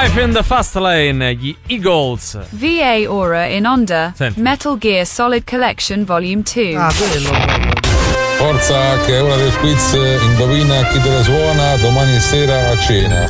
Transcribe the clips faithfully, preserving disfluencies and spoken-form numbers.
Life in the Fast Lane, gli Eagles. V A Aura in Onda. Senti. Metal Gear Solid Collection Volume due. Ah, quello. Forza che è una del quiz, indovina chi te la suona domani sera a cena.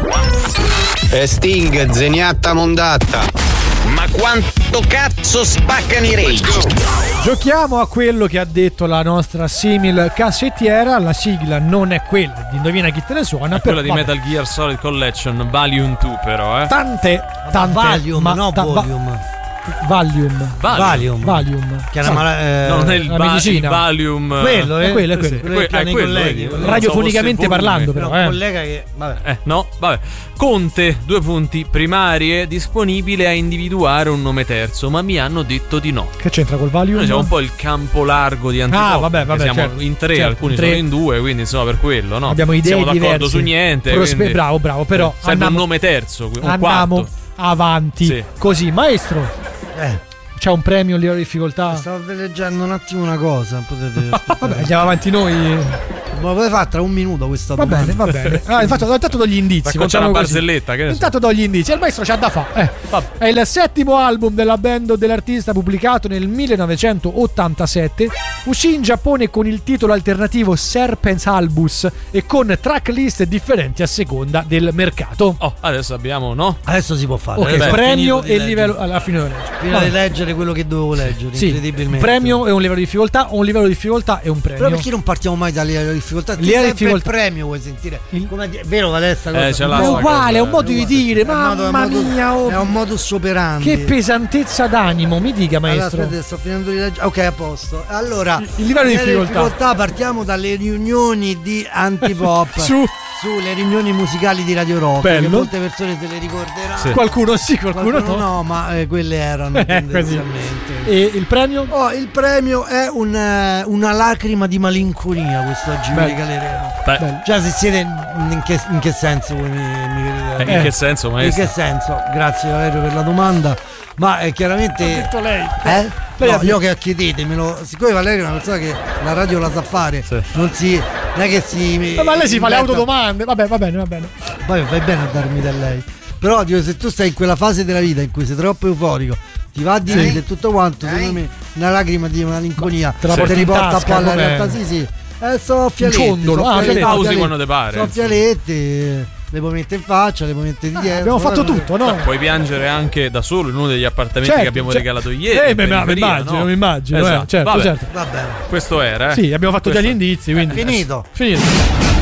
E Sting, Zeniatta Mondatta. Ma quanto cazzo spaccano i Rage? Giochiamo a quello che ha detto la nostra simil cassettiera. La sigla non è quella di indovina chi te ne suona, È però quella di vabbè. Metal Gear Solid Collection Volume due, però, eh. Tante, tante Valium, ma, no ta- va- Valium. Valium. Valium. Valium. Che è una mala- eh, No, non è il, la va- medicina. il Valium. Quello, eh? È quello, è quello. Sì, Quello che que- hanno è i quello, colleghi, vedi? quello. Radiofonicamente Non so fosse parlando, volume. però, un eh. collega che vabbè. Eh, no, vabbè. Conte, due punti, primarie, disponibile a individuare un nome terzo, ma mi hanno detto di no. Che c'entra col Valium? Noi siamo un po' il campo largo di Antipop. Ah, vabbè, vabbè, siamo certo. in tre, Certo, alcuni in tre. sono in due, quindi insomma per quello, no? Abbiamo idee siamo d'accordo diverse. su niente. Prospe- quindi- bravo, bravo, però serve andiamo- un nome terzo, un Andiamo quarto. avanti. Sì. Così, maestro, Eh, c'è un premio a livello di difficoltà? stavo leggendo un attimo una cosa, potete aspettare. Vabbè, andiamo avanti noi. Ma lo potete fare tra un minuto questa Va domanda? bene, va bene. Ah, infatti, intanto do gli indizi. Racconta facciamo una così. barzelletta, che ne so. Intanto do gli indizi. Il maestro c'ha da fa. Eh. È il settimo album della band o dell'artista pubblicato nel millenovecentottantasette. Uscì in Giappone con il titolo alternativo Serpent's Albus e con tracklist differenti a seconda del mercato. Oh, adesso abbiamo, no? Adesso si può fare. Ok, Adesso ho premio finito di e leggere. livello. Alla fine devo leggere. Fino Vabbè. di leggere quello che dovevo leggere, Sì, incredibilmente. premio e un livello di difficoltà, o un livello di difficoltà e un premio. Però perché non partiamo mai dal livello di difficoltà? Tu Livello di sempre difficoltà. il premio vuoi sentire? Il- Come di- vero Valessa? Eh, ce l'ha Ma è sta uguale, cosa, è un modo eh. di dire, È un modo- è un mamma modo- mia, oh, È un modus operandi. che pesantezza d'animo, mi dica Allora, maestro. aspetta, sto finendo di leggere. Ok, a posto. Allora, Il livello di difficoltà. partiamo dalle riunioni di Antipop. Su, Sulle riunioni musicali di Radio Rock. Bello. Che molte persone se le ricorderanno. Sì. qualcuno sì, qualcuno, Qualcuno no. no, ma eh, quelle erano Eh, tendenzialmente. E il premio? Oh, il premio è un, eh, una lacrima di malinconia quest'oggi vi Bello. regaleremo. Beh, Bello. Cioè, se siete in che, in che senso voi mi, mi vedete? in Eh. che senso, In maestro? che senso? Grazie Valerio per la domanda. Ma eh, chiaramente. lei. Eh? Lei No, ha io che chiedetemelo. Siccome Valerio è una persona che la radio la sa fare, Sì. non si. Non è che si. Eh, ma lei si fa le inventa- autodomande. Vabbè, va bene, va bene. Poi fai bene a darmi da lei. Però dico, se tu stai in quella fase della vita in cui sei troppo euforico, ti va a dire e tutto quanto, secondo me una lacrima di malinconia te la te porti in riporta un tasca, po' alla com'è? realtà. Sì, sì. Eh, soffialetti. Un ciondolo, ah, soffialetti, pausi soffialetti, quando te pare, insomma. Soffialetti, le puoi mettere in faccia, le puoi mettere di dietro. Abbiamo fatto tutto, no? Puoi piangere anche da solo in uno degli appartamenti Certo, che abbiamo certo. regalato ieri. Eh, in beh, ma mi periferia, immagino, no? mi immagino. eh, Esatto. certo, Vabbè, certo. Va bene. questo era, eh. Sì, abbiamo fatto già Questo- gli indizi, quindi. Finito. Finito.